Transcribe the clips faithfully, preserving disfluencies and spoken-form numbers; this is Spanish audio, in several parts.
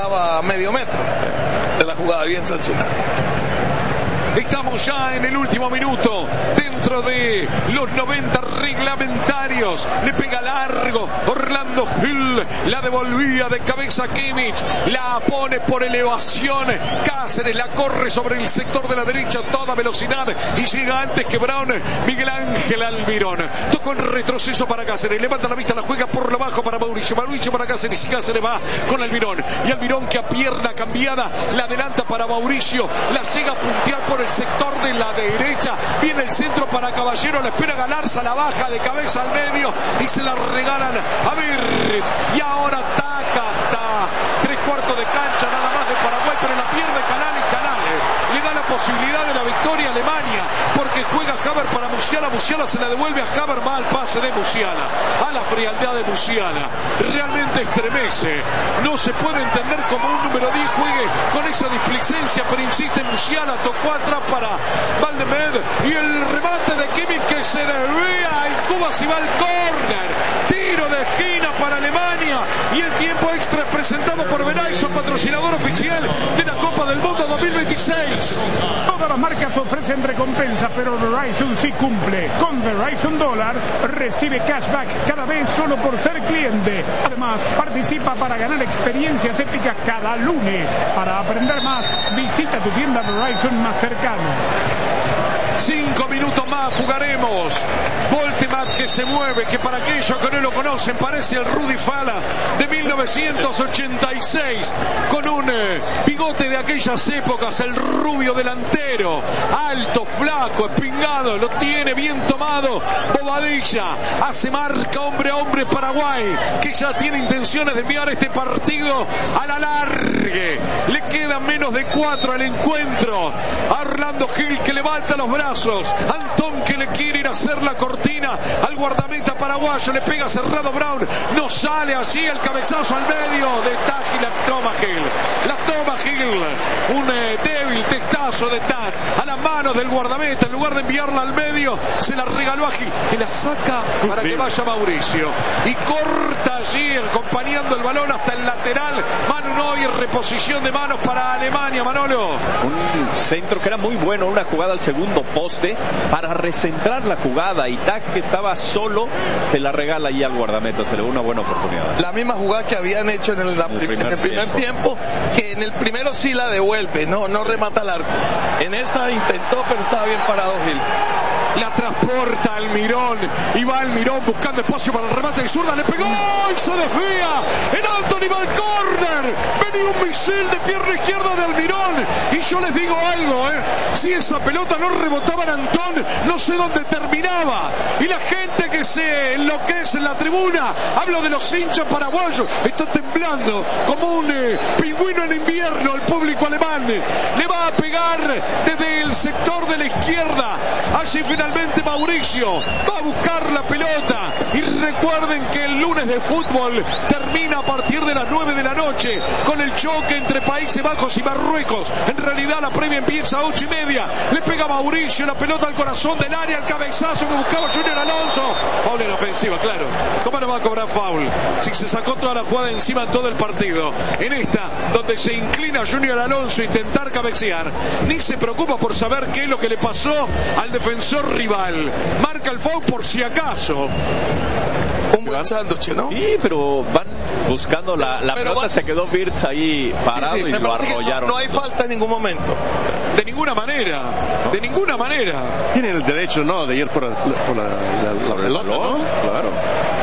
estaba a medio metro de la jugada, bien sancionada. Estamos ya en el último minuto, dentro de los noventa reglamentarios. Le pega largo Orlando Gil, la devolvía de cabeza Kimmich, la pone por elevación. Cáceres la corre sobre el sector de la derecha a toda velocidad y llega antes que Brown. Miguel Ángel Almirón tocó en retroceso para Cáceres, levanta la vista, la juega por lo bajo para Mauricio, Mauricio para Cáceres y Cáceres va con Almirón. Y Almirón, que a pierna cambiada la adelanta para Mauricio, la llega a puntear por el sector de la derecha, viene el centro para Caballero, la espera Galarza, la baja de cabeza al medio y se la regalan a Virz. Y ahora ataca hasta tres cuartos de cancha nada más de Paraguay, pero la pierde Canal y Canal le da la posibilidad de la victoria a Alemania, porque juega Haver para Musiala, Musiala se la devuelve a Haver, va al pase de Musiala, a la frialdad de Musiala, realmente estremece, no se puede entender cómo un número diez juegue con esa displicencia, pero insiste Musiala, tocó atrás para Valdemed y el remate de Kimmich que se desvía en Cuba, si va al córner, tiro de esquina para Alemania y el tiempo extra es presentado por Verizon, patrocinador oficial de la Copa del Mundo dos mil veintiséis. Todas las marcas ofrecen recompensa, pero Verizon sí cumple. Con Verizon Dollars recibe cashback cada vez solo por ser cliente. Además, participa para ganar experiencias épicas cada lunes. Para aprender más, visita tu tienda Verizon más cercana. Cinco minutos más jugaremos. Voltemat que se mueve, que para aquellos que no lo conocen parece el Rudy Fala de mil novecientos ochenta y seis, con un eh, bigote de aquellas épocas, el rubio delantero, alto, flaco, espingado, lo tiene bien tomado. Bobadilla hace marca hombre a hombre Paraguay, que ya tiene intenciones de enviar este partido a la largue. Le quedan menos de cuatro al encuentro. A Orlando Gil, que levanta los brazos. Antón, que le quiere ir a hacer la cortina al guardameta paraguayo, le pega cerrado Brown, no sale así el cabezazo al medio de Taj y la toma Gil, la toma Gil, un eh, débil testazo de Taj a las manos del guardameta, en lugar de enviarla al medio se la regaló a Gil, que la saca para que vaya Mauricio y corta allí acompañando el balón hasta el lateral. Manu Neuer, reposición de manos para Alemania. Manolo, un centro que era muy bueno, una jugada al segundo poste para recentrar la jugada y Tac, que estaba solo, se la regala ahí al guardameta, se le da una buena oportunidad. La misma jugada que habían hecho en el, la, el primer, en el primer tiempo. tiempo, que en el primero sí la devuelve, no, no remata al arco. En esta intentó, pero estaba bien parado Gil. La transporta Almirón y va Almirón buscando espacio para el remate de zurda, le pegó y se desvía en Anthony va al córner, venía un misil de pierna izquierda de Almirón y yo les digo algo, ¿eh? Si esa pelota no rebotaba en Antón, no sé dónde terminaba. Y la gente que se enloquece en la tribuna, hablo de los hinchas paraguayos, está temblando como un eh, pingüino en invierno el público alemán. Le va a pegar desde el sector de la izquierda, allí finalmente Mauricio va a buscar la pelota. Y recuerden que el lunes de fútbol termina a partir de las nueve de la noche con el choque entre Países Bajos y Marruecos. En realidad la previa empieza a ocho y media. Le pega Mauricio la pelota al corazón del área, el cabezazo que buscaba Junior Alonso. Foul en ofensiva, claro. ¿Cómo no va a cobrar foul? Si se sacó toda la jugada encima en todo el partido. En esta, donde se inclina Junior Alonso a intentar cabecear, ni se preocupa por saber qué es lo que le pasó al defensor rival. Marca el foul por si acaso. Un buen sándwich, ¿no? Sí, pero van buscando la, la pelota, va... se quedó Virz ahí parado sí, sí, y lo arrollaron. No, no hay falta en ningún momento. De ninguna manera, de ninguna manera. Tienen el derecho, ¿no?, de ir por, la, por la, la, la pelota, ¿no? Claro.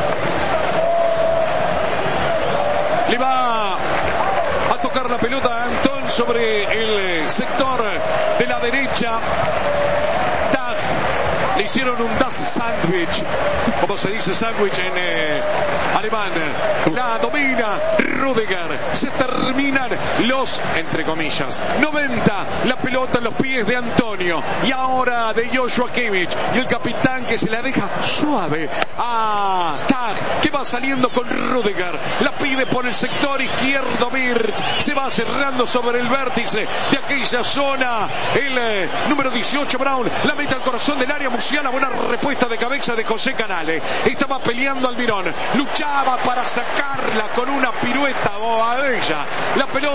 Le va a tocar la pelota a Antón sobre el sector de la derecha. Le hicieron un Das Sandwich, como se dice sándwich en eh, alemán. La domina Rudiger. Se terminan los, entre comillas, noventa. La pelota en los pies de Antonio. Y ahora de Joshua Kimmich. Y el capitán que se la deja suave a Taj, que va saliendo con Rudiger. La pide por el sector izquierdo Virz. Se va cerrando sobre el vértice de aquella zona. El eh, número dieciocho Brown. La mete al corazón del área. Musiala, buena respuesta de cabeza de José Canale. Estaba peleando Almirón, luchaba para sacarla con una pirueta Boadella. La pelota